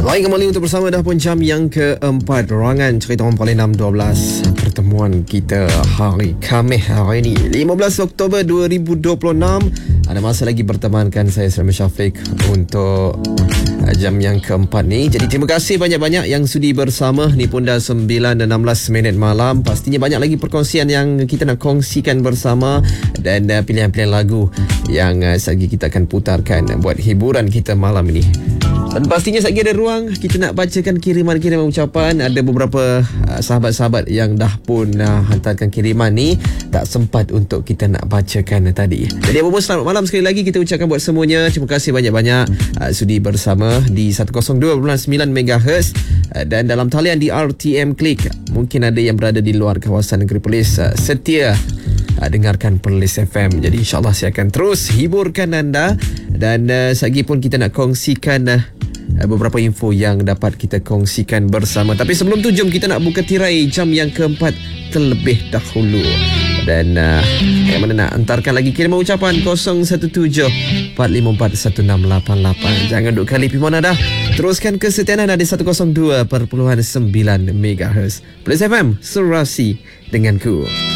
Baik, kembali untuk bersama dah pun jam yang keempat Ruangan Cerita Orang Paling 612. Pertemuan kita hari Khamis hari ini 15 Oktober 2026. Ada masa lagi bertemankan saya Selamat Syafiq untuk jam yang keempat ni. Jadi terima kasih banyak-banyak yang sudi bersama. Ni pun dah 9:16 malam. Pastinya banyak lagi perkongsian yang kita nak kongsikan bersama. Dan pilihan-pilihan lagu yang lagi kita akan putarkan buat hiburan kita malam ini. Dan pastinya sekali ada ruang kita nak bacakan kiriman-kiriman ucapan. Ada beberapa sahabat-sahabat yang dah pun hantarkan kiriman ni, tak sempat untuk kita nak bacakan tadi. Jadi apa pun selamat malam sekali lagi kita ucapkan buat semuanya. Terima kasih banyak-banyak sudi bersama di 102.9 MHz dan dalam talian di RTM Klik. Mungkin ada yang berada di luar kawasan Negeri Perlis, setia dengarkan Perlis FM. Jadi insyaAllah saya akan terus hiburkan anda. Dan lagi pun kita nak kongsikan beberapa info yang dapat kita kongsikan bersama. Tapi sebelum tu jom kita nak buka tirai jam yang keempat terlebih dahulu. Dan yang mana nak hantarkan lagi kiriman ucapan 0174541688. Jangan duk kali pergi mana dah. Teruskan kesetiaan anda di 102.9 MHz Perlis FM, Surasi denganku.